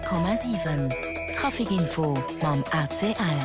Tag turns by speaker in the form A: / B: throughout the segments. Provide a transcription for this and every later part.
A: 100,7 Trafikinfo mam ACL.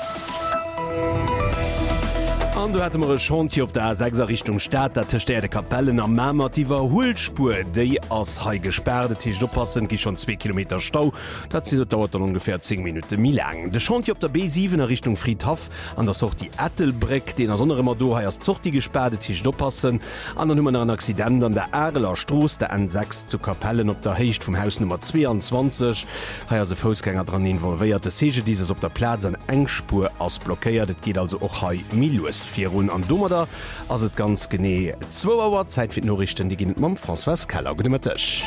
B: An du hatmmer schon hier op der 6er Richtung Stadt, dat terste de Kapellen am Mamativer Hulspur, déi ass hai gesperrt Tisch oppassen gi schon 2 Kilometer Stau, dat sie dauert dann ungefähr 10 Minuten mi lang. De schon op der B7er Richtung Friedhof, an der soch die Ettelbreck, den er sonnermmer do haiers zocht die gesperrte Tisch oppassen, an der Nummer an Accident an der Erler Stroß der N6 zu Kapellen op der Hecht vom Haus Nummer 22. Haier se Fußgänger dran involviert, sege dieses op der Platz an Engspur ass blockéiert, et geht also och hai Milus. Run an Dommerder ass et ganz gené 2 Auer Zeit fir Norrichten, die ginint mam François Keller Gudemëttech.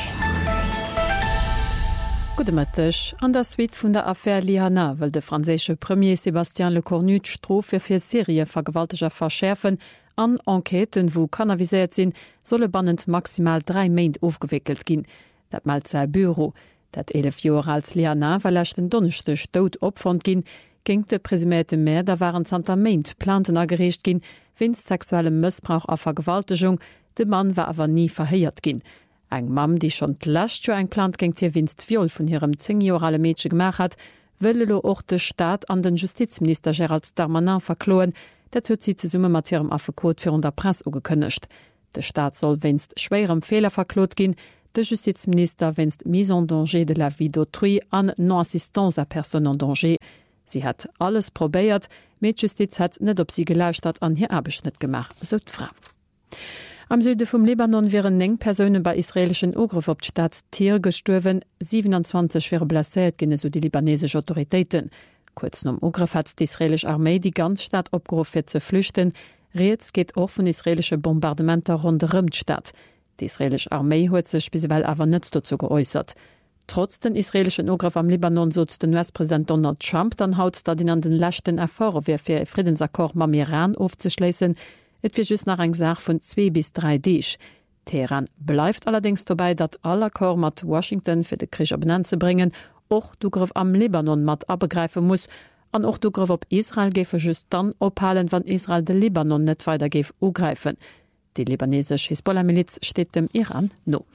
C: Gudemëttech an der Suite vun der Affaire Liana wëll de franzésche Premier Sébastien Lecornu Strofe fir Serie vergewalteger verschärfen an Enqueten, wo kannaviséiert sinn, solle bannend maximal 3 Meint aufgewickelt ginn. Dat mal sei Büro, dat 11 Joer als Liana verlächten Donnechtech dod opfand ginn, ging de presumete Meer, da waren Santa Meint Planten agerecht gin, winst sexuellem Missbrauch a Vergewaltigung, de Mann war aber nie verheiert gin. Eg Mam, die schon d'lächt eng Plant gengt hier winst Viol von ihrem 10-jorale Mädchen gemacht hat, wëlle lo och de Staat an den Justizminister Gérald Darmanin verkloen, dat huet sie ze Summe mat ihrem Affekot fir der Presse ugekënnecht. De Staat soll winst schwerem Fehler verklot gin, de Justizminister winst mise en danger de la vie d'autrui an non-assistance à personne en danger. Sie hat alles probéiert, mit Justiz hat net op sie gelauscht an hier Abschnitt gemacht, so Frau. Am Süde vom Libanon wären 9 Personen bei israelischen Ugriff op Stadt Tier gestorben, 27 schwere blessiert, gene so die libanesische Autoritäten. Kurz nom Ugriff hat die israelische Armee die ganze Stadt opgerufen zu flüchten. Jetzt geht auch von israelische Bombardementer rundherum die Stadt. Die israelische Armee hat sich bisweilen aber nicht dazu geäußert. Trotz den israelischen Ugriff am Libanon sot den US-Präsident Donald Trump dann haut dat in an den lächten Erfahrung wie fir e Friedensakkord mam Iran aufzuschleessen, et fir just nach eng Sach vun 2 bis 3 Deeg. Teheran bleibt allerdings dabei, dat aller Akkord mat Washington fir de Krieg benannt zu bringen, och d'Ugriff am Libanon mat abgreifen muss, an och d'Ugriff op Israel gefe just dann ophalen, wann Israel de Libanon net weiter geef ugreifen. Die libanesische Hisbollah-Miliz steht dem Iran no.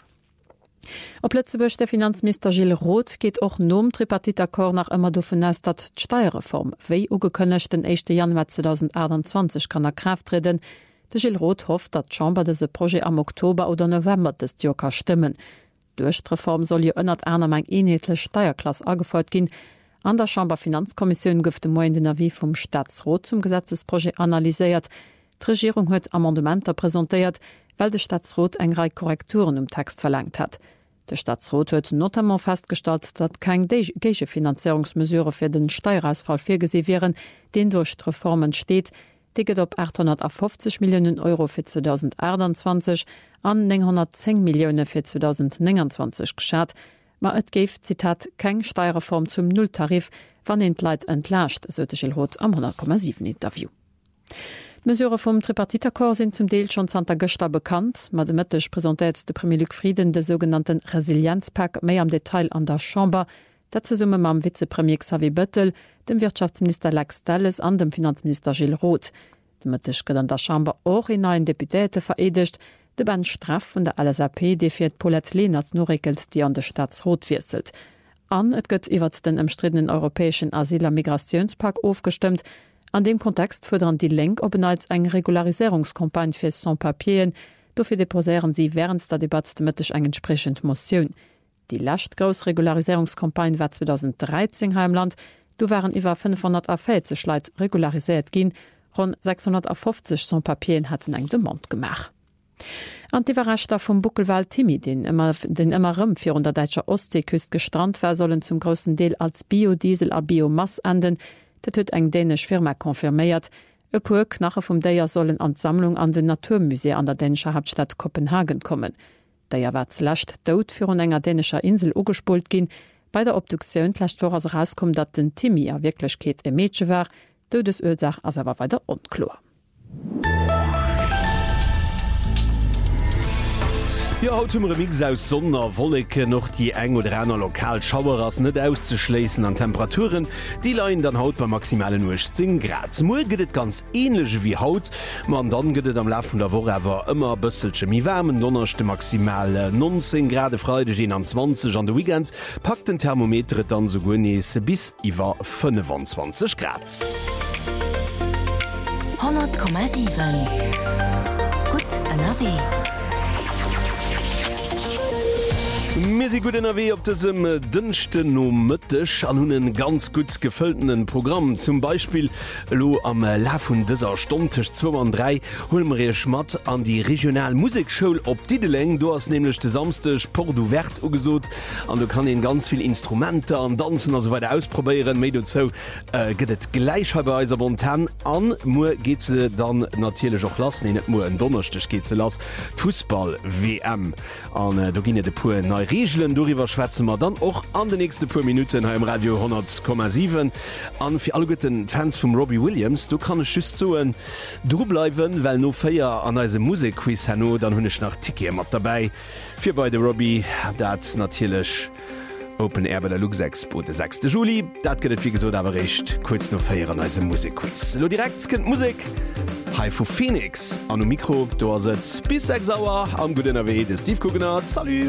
C: Op Lützeburg der Finanzminister Gilles Roth geht och nom Tripartitakkord nach immer davon aus, dat d'Steuerreform wéi ugekënnecht den 1. Januar 2021 kann Kraft treten. De Gilles Roth hofft, dat d'Chambre dese Projekt am Oktober oder November des Joker stimmen. Durch d'Reform soll je ënnert einer eng enhetlech Steuerklasse angefordert gin. An der Chambre Finanzkommission gëfte moi den Avis vom Staatsrat zum Gesetzesprojekt analysiert. Die Regierung huet Amendementer präsentiert, weil der Staatsrat eng Reihe Korrekturen im Text verlangt hat. Der Staatsrat huet notamment festgestellt, dat kein gege Finanzierungsmesure für den Steuerausfall vorgesehen wären, den durch die Reformen steht, deget op 850 Millionen Euro für 2021 an 910 Millionen für 2029 geschat. Ma et geif, Zitat, kein Steuerreform zum Nulltarif, wann Entleit entlascht, so Gilles Roth am 100,7 Interview. Die Mesure vom Tripartitakkord sind zum Deel schon Santa Gösta bekannt. Mathematisch präsentiert der Premier Luc Frieden den sogenannten Resilienzpack mehr am Detail an der Chambre. Dazu summe am Vizepremier Xavier Bettel, dem Wirtschaftsminister Lex Dalles an dem Finanzminister Gilles Roth. Thematisch geht an der Chambre auch in neuen Deputäte veredigt. De Ben Straff von der LSAP, die für Paulette Lehnert nur regelt, die an der Staatsrat wirselt. An et gëtt iwwer den umstrittenen europäischen Asyl- und Migrationspakt aufgestimmt. An dem Kontext fördern die Lenk ob als eng Regularisierungskampagne für Sans-Papieren, dafür deposieren sie während der Debatte thematisch eng entsprechend Motion. Die lascht groß Regularisierungskampagne war 2013 Heimland, du waren über 500 A40 Leute regularisiert gin, rund 650 Sans-Papieren hatten eng Demand gemacht. An die Verrechter vom Buckelwald Timi, den immer für der deutscher Ostseeküste gestrannt war, sollen zum großen Teil als Biodiesel a Biomasse enden. Dat huet eng dänisch Firma konfirméiert. E puer Knache vum Déier sollen an d'Sammlung an den Naturmusee an der dänischer Hauptstadt Kopenhagen kommen. Déier war zlächt dod fir un enger dänischer Insel ugespult ginn. Bei der Obduktion lächt vor ass rauskom, dat den Timmy a Wirklichkeit e Mädchen war, dodes Ölsach as war weiter unklar.
B: Ja, haut Mix aus Sonner Wolke noch die eng oder einer Lokalschauers net auszuschleessen an Temperaturen, die leien dann haut bei maximalen nur 10 Grad. Mul gehtt ganz ähnlich wie Haut, man dann gehtt am Laufen der Woche war immer bësselsche mi wärmen, donnerchte maximale 19 Grad Freude gehen an 20 an de Weekend, packt den Thermometer dann so goes bis iwwer 25 Grad.
A: 100,7 Gut NRW.
B: Mir si gut NRW op diesem dünnchten no Mëttech an hunnen ganz gut gefülltenen Programm. Zum Beispiel lo am La vun dieser Stundtisch 2 Hulmer Schmat an die Regionalmusikschule op Dideleng. Du hast nämlich de samstech Port du Wert ugesot an du kann den ganz viel Instrumente an Danzen also weiter ausprobieren. Me du zo gehtt gleichhalber Bontan an Mu geht ze dann natürlich auch lassen net Mu en Donnerstech geht ze lass Fußball WM an du ginne de pu neu Regeln darüber schwätzen wir dann auch an den nächsten paar Minuten hier im Radio 100,7 an für alle guten Fans von Robbie Williams. Du kannst schüss so drüber bleiben, weil nur feier an diese Musikquiz hanno dann hun ich nach Tiki mit dabei für beide Robbie das natürlich Open Air bei der Lux Expo der 6. Juli. Das geht wie gesagt aber recht kurz noch feiern an diese Musikquiz. Lo direkt kennt Musik. Hi für Phoenix an dem Mikro, du sitzt bis 6 Uhr am guten NRW, der Steve Kugenert. Salut!